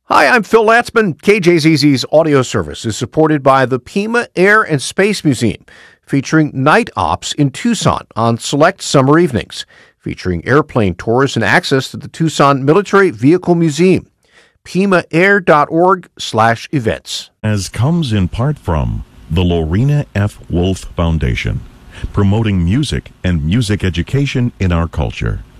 Hi, I'm Phil Latzman. KJZZ's audio service is supported by the Pima Air and Space Museum, featuring night ops in Tucson on select summer evenings, featuring airplane tours and access to the Tucson Military Vehicle Museum. PimaAir.org/events. As comes in part from the Lorena F. Wolf Foundation, promoting music and music education in our culture.